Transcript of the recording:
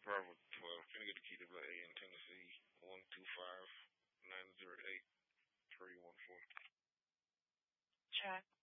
Bravo 12. Can I get the key to A in Tennessee? 125 908 314. Check.